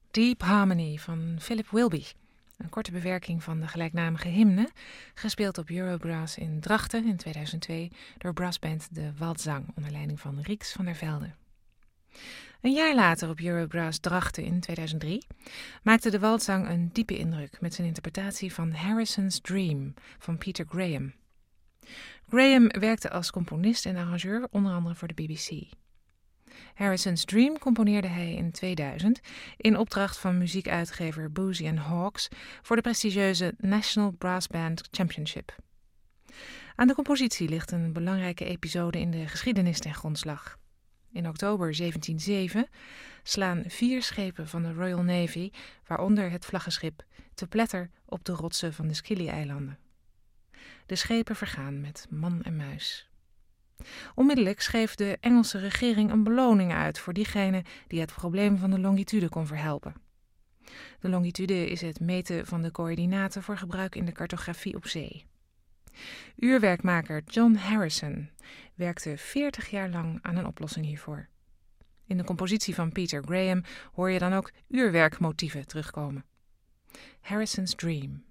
Deep Harmony van Philip Wilby. Een korte bewerking van de gelijknamige hymne, gespeeld op Eurobrass in Drachten in 2002 door brassband De Waldzang onder leiding van Rieks van der Velde. Een jaar later op Eurobrass Drachten in 2003 maakte De Waldzang een diepe indruk met zijn interpretatie van Harrison's Dream van Peter Graham. Graham werkte als componist en arrangeur onder andere voor de BBC. Harrison's Dream componeerde hij in 2000 in opdracht van muziekuitgever Boosey & Hawkes voor de prestigieuze National Brass Band Championship. Aan de compositie ligt een belangrijke episode in de geschiedenis ten grondslag. In oktober 1707 slaan 4 schepen van de Royal Navy, waaronder het vlaggenschip, te pletter op de rotsen van de Scilly-eilanden. De schepen vergaan met man en muis. Onmiddellijk schreef de Engelse regering een beloning uit voor diegene die het probleem van de longitude kon verhelpen. De longitude is het meten van de coördinaten voor gebruik in de cartografie op zee. Uurwerkmaker John Harrison werkte 40 jaar lang aan een oplossing hiervoor. In de compositie van Peter Graham hoor je dan ook uurwerkmotieven terugkomen. Harrison's Dream.